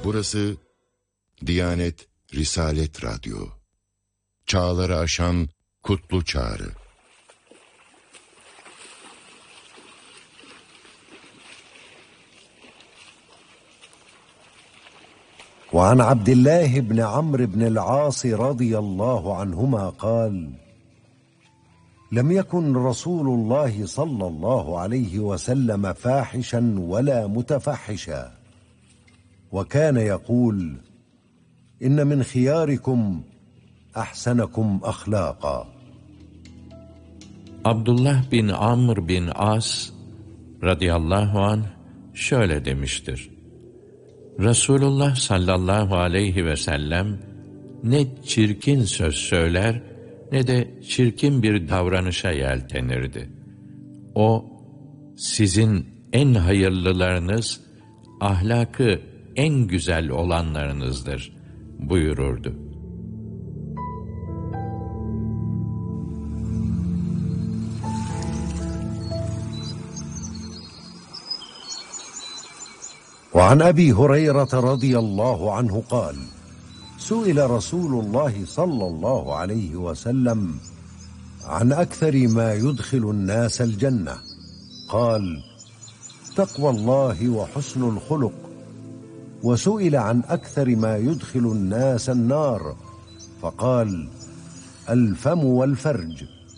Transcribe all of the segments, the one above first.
Burası Diyanet Risalet Radyo. Çağları aşan kutlu çağrı. وعن عبد الله بن عمرو بن العاص رضي الله عنهما قال: لم يكن رسول الله صلى الله عليه وسلم فاحشا ولا متفحشا، وكان يقول: إن من خياركم أحسنكم أخلاقا. Abdullah bin Amr bin As radıyallahu anh şöyle demiştir: Resulullah sallallahu aleyhi ve sellem ne çirkin söz söyler ne de çirkin bir davranışa yeltenirdi. O, sizin en hayırlılarınız, ahlakı en güzel olanlarınızdır buyururdu. وعن أبي هريرة رضي الله عنه قال: سئل رسول الله صلى الله عليه وسلم عن أكثر ما يدخل الناس الجنة، قال: تقوى الله وحسن الخلق. وسئل عن أكثر ما يدخل الناس النار، فقال: الفم والفرج.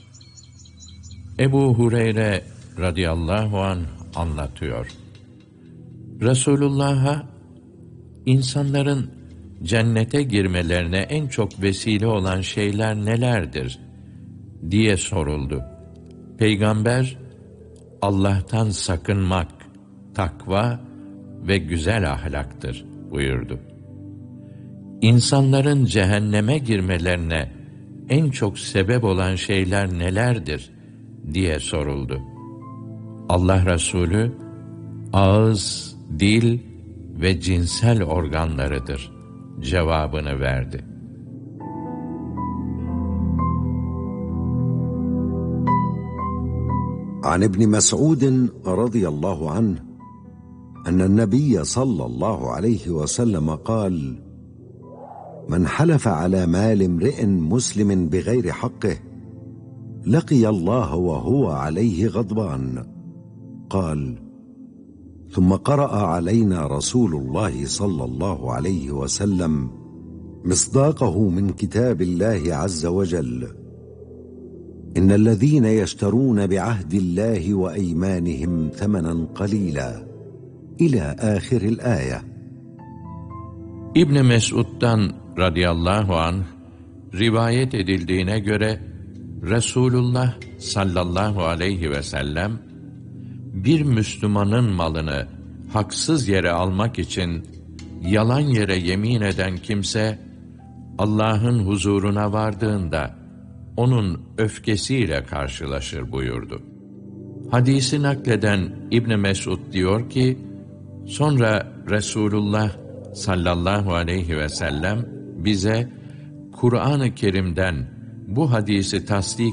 Ebu Hureyre radıyallahu anh anlatıyor. Resulullah'a insanların cennete girmelerine en çok vesile olan şeyler nelerdir diye soruldu. Peygamber, Allah'tan sakınmak, takva ve güzel ahlaktır buyurdu. İnsanların cehenneme girmelerine en çok sebep olan şeyler nelerdir diye soruldu. Allah Resulü, ağız, dil ve cinsel organlarıdır cevabını verdi. عن ابن مسعود رضي الله عنه أن النبي صلى الله عليه وسلم قال: من حلف على مال امرئ مسلم بغير حقه لقي الله وهو عليه غضبان. قال: ثم قرأ علينا رسول الله صلى الله عليه وسلم مصداقه من كتاب الله عز وجل: إن الذين يشترون بعهد الله وأيمانهم ثمنا قليلا إلى آخر الآية. İbn Mes'ud'dan radıyallahu anh rivayet edildiğine göre Resulullah sallallahu aleyhi ve sellem bir Müslümanın malını haksız yere almak için yalan yere yemin eden kimse Allah'ın huzuruna vardığında onun öfkesiyle karşılaşır buyurdu. Hadisi nakleden İbn Mes'ud diyor ki, sonra Resulullah sallallahu aleyhi ve sellem bize Kur'an-ı Kerim'den bu hadisi tasdik